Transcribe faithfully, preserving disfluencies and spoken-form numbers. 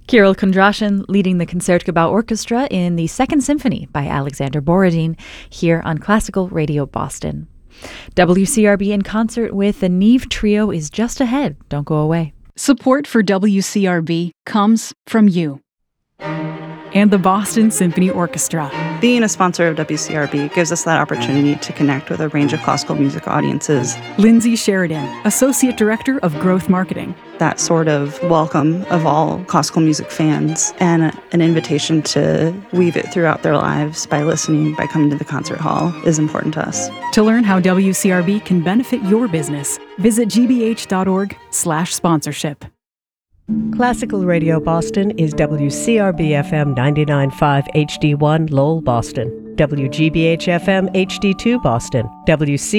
Kirill Kondrashin leading the Concertgebouw Orchestra in the Second Symphony by Alexander Borodin here on Classical Radio Boston. W C R B in concert with the Neve Trio is just ahead. Don't go away. Support for W C R B comes from you and the Boston Symphony Orchestra. Being a sponsor of W C R B gives us that opportunity to connect with a range of classical music audiences. Lindsay Sheridan, Associate Director of Growth Marketing. That sort of welcome of all classical music fans and an invitation to weave it throughout their lives by listening, by coming to the concert hall is important to us. To learn how W C R B can benefit your business, visit gbh.org slash sponsorship. Classical Radio Boston is W C R B F M ninety-nine point five H D one Lowell, Boston, W G B H F M H D two Boston, W C